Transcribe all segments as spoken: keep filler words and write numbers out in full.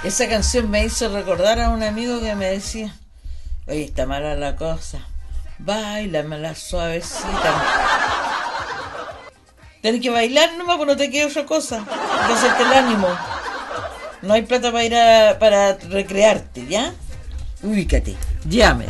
Esa canción me hizo recordar a un amigo que me decía, oye, está mala la cosa, báilamela suavecita. Tienes que bailar nomás, pues no te queda otra cosa que hacerte el ánimo. No hay plata para ir a, para recrearte, ¿ya? Ubícate, llames.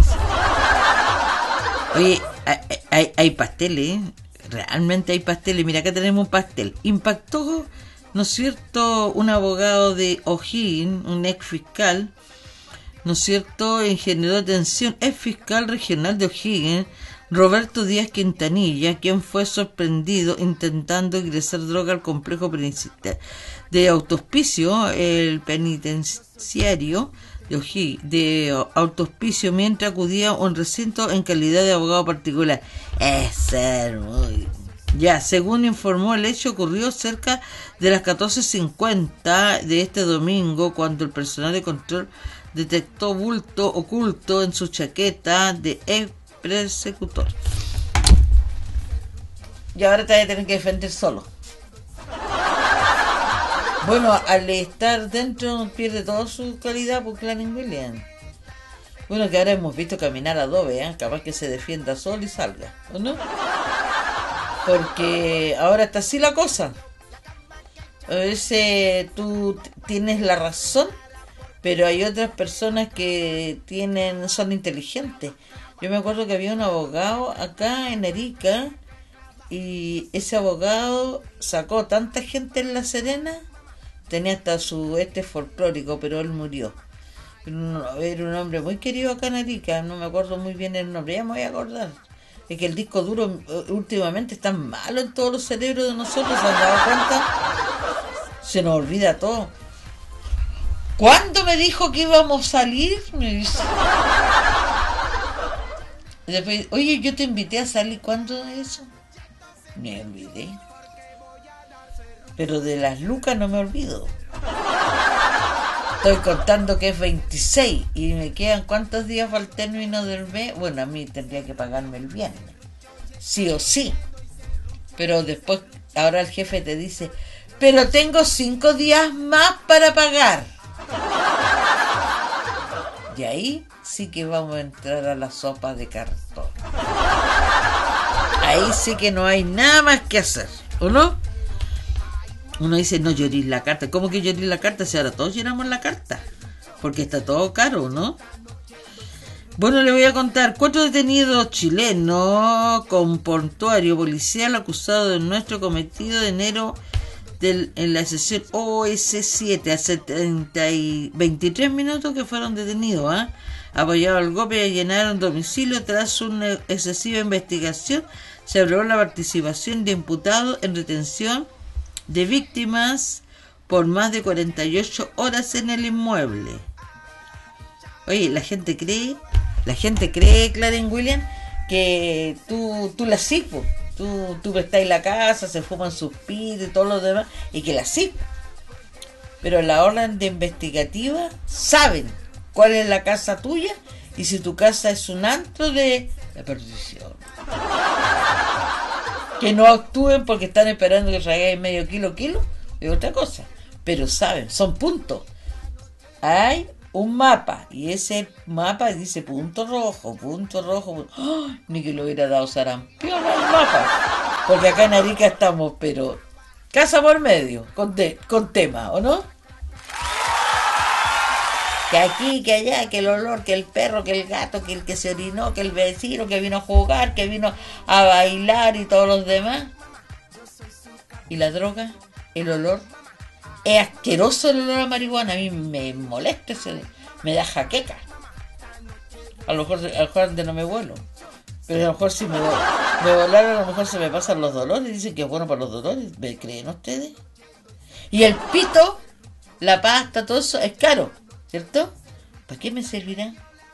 Oye, hay, hay, hay pasteles, ¿eh? Realmente hay pasteles. Mira, acá tenemos un pastel. Impactó, ¿no es cierto?, un abogado de O'Higgins, un ex fiscal, ¿no es cierto?, en generó atención, ex fiscal regional de O'Higgins, Roberto Díaz Quintanilla, quien fue sorprendido intentando ingresar droga al complejo de autohospicio, el penitenciario de O'Higgins, de autohospicio, mientras acudía a un recinto en calidad de abogado particular. Es ser muy... Ya, según informó, el hecho ocurrió cerca de las catorce cincuenta de este domingo, cuando el personal de control detectó bulto oculto en su chaqueta de ex persecutor. Y ahora te vas a tener que defender solo. Bueno, al estar dentro pierde toda su calidad por Clarence Williams. Bueno, que ahora hemos visto caminar a Dove, ¿eh? Capaz que se defienda solo y salga, ¿o no? Porque ahora está así la cosa. A veces tú tienes la razón, pero hay otras personas que tienen son inteligentes. Yo me acuerdo que había un abogado acá en Arica y ese abogado sacó tanta gente en La Serena, tenía hasta su este folclórico, pero él murió. Era un hombre muy querido acá en Arica, no me acuerdo muy bien el nombre, ya me voy a acordar. Es que el disco duro últimamente está malo en todos los cerebros de nosotros, ¿se han dado cuenta? Se nos olvida todo. ¿Cuándo me dijo que íbamos a salir? Me dice. Después, oye, yo te invité a salir, ¿cuándo es eso? Me olvidé. Pero de las lucas no me olvido. Estoy contando que es veintiséis y me quedan ¿cuántos días para el término del mes? Bueno, a mí tendría que pagarme el viernes, sí o sí. Pero después, ahora el jefe te dice, pero tengo cinco días más para pagar. Y ahí sí que vamos a entrar a la sopa de cartón. Ahí sí que no hay nada más que hacer, ¿o no? Uno dice, no llorís la carta. ¿Cómo que llorís la carta? Si ahora todos lloramos la carta, porque está todo caro, ¿no? Bueno, le voy a contar. Cuatro detenidos chilenos con portuario policial acusados de nuestro cometido de enero del, en la sesión O S siete, hace treinta y veintitrés minutos que fueron detenidos, ¿eh? Apoyado al golpe y allanaron domicilio. Tras una excesiva investigación se aprobó la participación de imputados en retención de víctimas por más de cuarenta y ocho horas en el inmueble. Oye, la gente cree, la gente cree, Clarence Williams, que tú, tú la sirves, tú, tú prestáis la casa, se fuman sus pitos y todo lo demás, y que la sirves. Pero la orden de investigativa saben cuál es la casa tuya y si tu casa es un antro de la perdición. Que no actúen porque están esperando que traigáis medio kilo, kilo, es otra cosa. Pero saben, son puntos. Hay un mapa, y ese mapa dice punto rojo, punto rojo. Punto... ¡Oh! Ni que lo hubiera dado sarampión al mapa. Porque acá en Arica estamos, pero casa por medio, con, te, con tema, ¿o no? Que aquí, que allá, que el olor, que el perro, que el gato, que el que se orinó, que el vecino, que vino a jugar, que vino a bailar y todos los demás. ¿Y la droga? ¿El olor? Es asqueroso el olor a marihuana, a mí me molesta, ese, me da jaqueca. A lo mejor, a lo mejor no me vuelo, pero a lo mejor si me, me volaron, a lo mejor se me pasan los dolores, dicen que es bueno para los dolores, ¿me creen ustedes? Y el pito, la pasta, todo eso es caro, ¿cierto? ¿Para qué me servirá?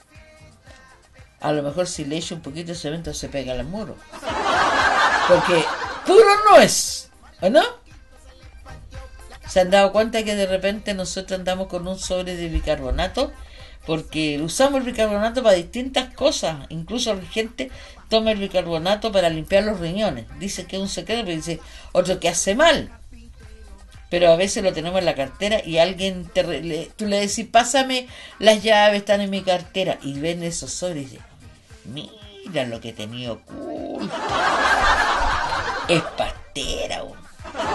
A lo mejor si le echo un poquito de cemento se pega al muro. Porque puro no es, ¿o no? ¿Se han dado cuenta que de repente nosotros andamos con un sobre de bicarbonato? Porque usamos el bicarbonato para distintas cosas. Incluso la gente toma el bicarbonato para limpiar los riñones. Dice que es un secreto, pero dice otro que hace mal. pero a veces lo tenemos en la cartera y alguien te re- le, tú le decís, pásame las llaves, están en mi cartera, y ven esos sobres y dicen, mira lo que tenía oculto. Es pastera, weón.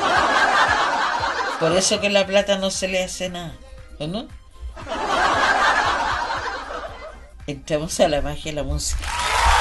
Por eso que la plata no se le hace nada, ¿no? Entramos a la magia de la música.